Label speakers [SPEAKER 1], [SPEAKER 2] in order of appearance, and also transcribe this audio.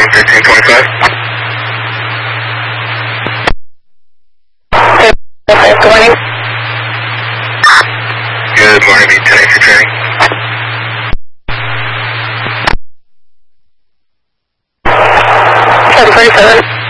[SPEAKER 1] 1325.
[SPEAKER 2] Good morning.
[SPEAKER 1] Good morning, be 10 for training.
[SPEAKER 2] 747.